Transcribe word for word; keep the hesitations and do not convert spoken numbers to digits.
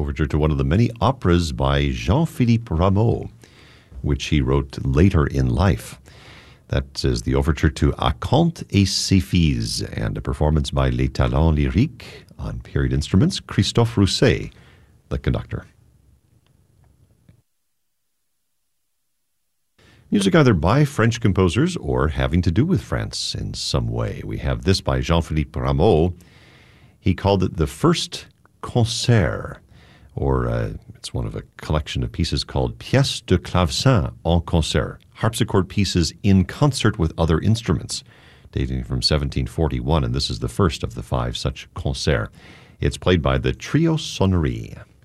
overture to one of the many operas by Jean-Philippe Rameau, which he wrote later in life. That is the overture to Acanthe et ses filles, and a performance by Les Talents Lyriques on period instruments, Christophe Rousset, the conductor. Music either by French composers or having to do with France in some way. We have this by Jean-Philippe Rameau. He called it the first concert, or uh, it's one of a collection of pieces called Pièces de clavecin en concert, harpsichord pieces in concert with other instruments, dating from seventeen forty-one, and this is the first of the five such concerts. It's played by the Trio Sonnerie.